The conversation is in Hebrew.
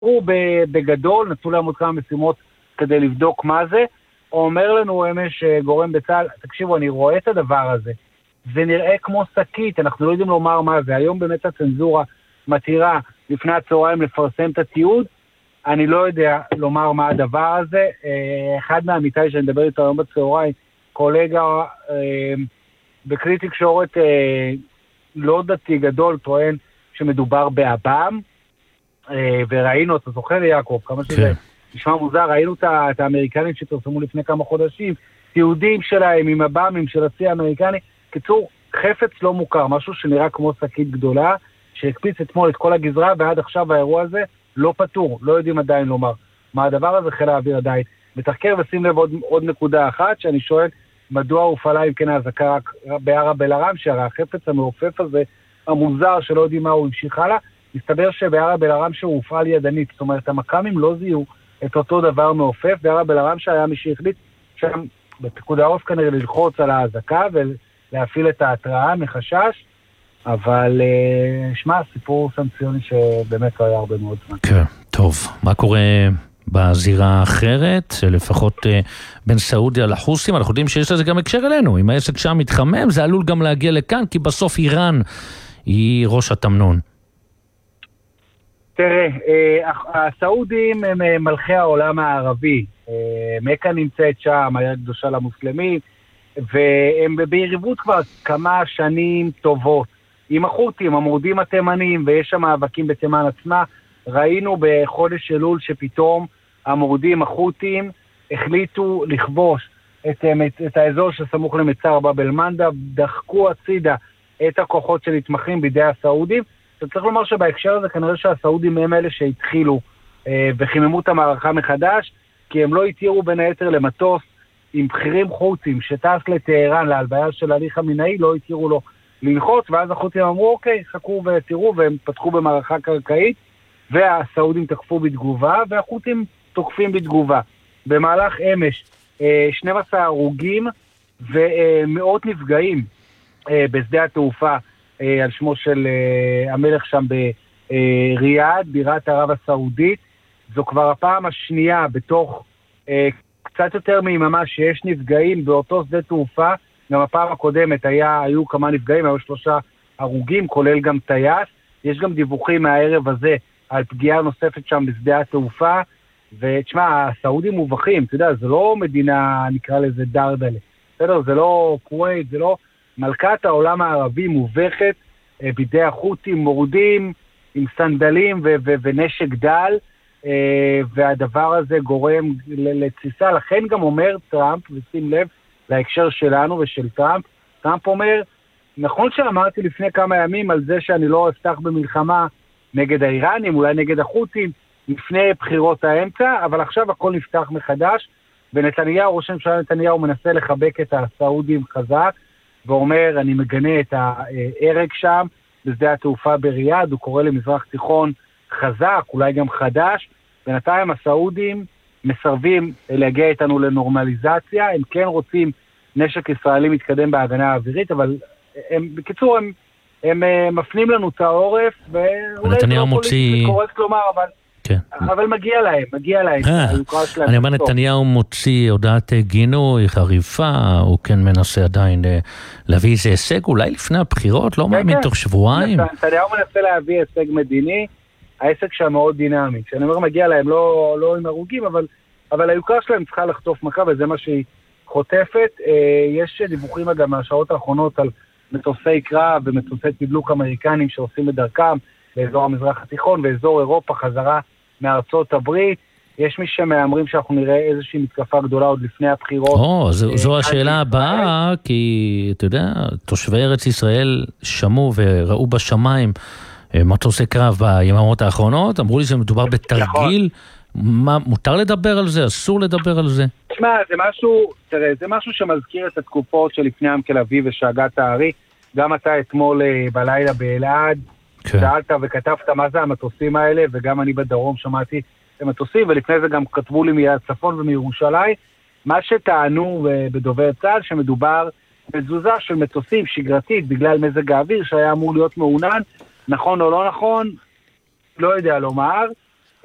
הוא בגדול, נתנו להם עוד כמה משימות כדי לבדוק מה זה, הוא אומר לנו אמש גורם בצה"ל, תקשיבו, אני רואה את הדבר הזה, זה נראה כמו שקית, אנחנו לא יודעים לומר מה זה, היום באמת הצנזורה מתירה לפני הצהריים לפרסם את התיעוד, אני לא יודע לומר מה הדבר הזה, אחד מהעמיתי שאני מדבר איתו היום בצהריים, קולגה בכלי תקשורת לא דתי גדול, טוען שמדובר באב"ם, וראינו, אתה זוכר יעקב, כמה שזה נשמע מוזר, ראינו את האמריקנים שפרסמו לפני כמה חודשים, תיעודים שלהם עם אב"מים של הצי האמריקני, קיצור, חפץ לא מוכר, משהו שנראה כמו שקית גדולה, שהקפיץ אתמול את כל הגזרה, ועד עכשיו האירוע הזה לא פתור, לא יודעים עדיין לומר מה הדבר הזה, חיל האוויר עדיין מתחקר, ושים לב עוד נקודה אחת, שאני שואל, מדוע הופעלה אם כן ההזקה רק בערב אל-ערם, שהרי החפץ המעופף הזה, המוזר שלא יודעים מה הוא המשיך הלאה, מסתבר שבערב אל-ערם שהוא הופעל ידנית, זאת אומרת, המקמים לא זיהו את אותו דבר מעופף, בערב אל-ערם שהיה מי שהחליט שם בפיקוד העורף כנראה ללחוץ על ההזקה ולהפעיל את ההתראה מחשש, אבל שמע, סיפור סנקציוני שבאמת לא היה הרבה מאוד זמן. כן, טוב. מה קורה בזירה האחרת, לפחות בין סעודיה לחוסים? אנחנו יודעים שיש לזה גם הקשר אלינו. אם העסק שם מתחמם, זה עלול גם להגיע לכאן, כי בסוף איראן היא ראש התמנון. תראה, הסעודים הם מלכי העולם הערבי. מקה נמצאת שם, העיר הקדושה למוסלמים, והם ביריבות כבר כמה שנים טובות. עם החות'ים, המורדים התימנים, ויש שם מאבקים בתימן עצמה. ראינו בחודש אלול שפתאום המורדים החות'ים החליטו לכבוש את האזור שסמוך למצר באב אל-מנדב, דחקו הצידה את הכוחות שנתמכים בידי הסעודים. צריך לומר שבהקשר הזה כנראה שהסעודים הם אלה שהתחילו וחיממו את המערכה מחדש, כי הם לא התירו בין היתר למטוס עם בכירים חות'ים שטס לטהרן להלוויה של עלי חמינאי, לא התירו לו ללחוץ, ואז החות'ים אמרו אוקיי, חכו ותראו, והם פתחו במערכה קרקעית, והסעודים תקפו בתגובה, והחות'ים תוקפים בתגובה. במהלך אמש 12 הרוגים ומאות נפגעים בשדה התעופה על שמו של המלך שם בריאד, בירת ערב הסעודית. זו כבר הפעם השנייה בתוך קצת יותר מיממה שיש נפגעים באותו שדה תעופה. גם הפעם הקודמת היו כמה נפגעים, היו 3 הרוגים, כולל גם טייס. יש גם דיווחים מהערב הזה על פגיעה נוספת שם בשדה התעופה, ותשמע, הסעודים מובכים, אתה יודע, זה לא מדינה, נקרא לזה דרדלה, בסדר? זה לא כווית, זה לא מלכת העולם הערבי מובכת בידי החות'ים, מורדים עם סנדלים ונשק דל, והדבר הזה גורם לתסיסה. לכן גם אומר טראמפ, ושים לב להקשר שלנו ושל טראמפ, טראמפ אומר, נכון שאמרתי לפני כמה ימים על זה שאני לא אפתח במלחמה נגד האיראנים, אולי נגד החות'ים, לפני בחירות האמצע, אבל עכשיו הכל נפתח מחדש, ונתניהו, ראש הממשלה נתניהו מנסה לחבק את הסעודים חזק, ואומר, אני מגנה את ההרג שם, בשדה התעופה בריאד, הוא קורא למזרח תיכון חזק, אולי גם חדש, בינתיים הסעודים מסרבים להגיע איתנו לנורמליזציה, הם כן רוצים נשק ישראלי מתקדם בהגנה האווירית, אבל בקיצור, הם מפנים לנו את העורף, ואולי זה לא פוליטי קורקט לומר, אבל מגיע להם. אני אומר, נתניהו מוציא הודעת גינוי חריפה, הוא כן מנסה עדיין להביא איזה הישג, אולי לפני הבחירות, לא מאמין תוך שבועיים. נתניהו מנסה להביא הישג מדיני, העסק שם מאוד דינמי. כשאני אומר מגיע להם, לא עם הרוגים, אבל היוקרה שלהם צריכה לחטוף מכה, וזה מה שהיא חוטפת. יש דיווחים גם מהשעות האחרונות על מטוסי קרב ומטוסי תדלוק אמריקנים שעושים את דרכם באזור המזרח התיכון, באזור אירופה חזרה מארצות הברית. יש מי שמאמרים שאנחנו נראה איזושהי מתקפה גדולה עוד לפני הבחירות. זו השאלה הבאה, כי אתה יודע, תושבי ארץ ישראל שמעו וראו בשמיים מטוסי קרב ביממות האחרונות, אמרו לי שמדובר בתרגיל. מה, מותר לדבר על זה? אסור לדבר על זה? תשמע, זה משהו שמזכיר את התקופות שלפני עם תל אביב ושאגת הארי. גם אתה אתמול בלילה באלעד, שאלת וכתבת מה זה המטוסים האלה, וגם אני בדרום שמעתי את המטוסים, ולפני זה גם כתבו לי מהצפון ומירושלים, מה שטענו בדובר צה"ל, שמדובר בתזוזה של מטוסים שגרתית, בגלל מזג האוויר שהיה אמור להיות מעונן, נכון או לא נכון, לא יודע לומר,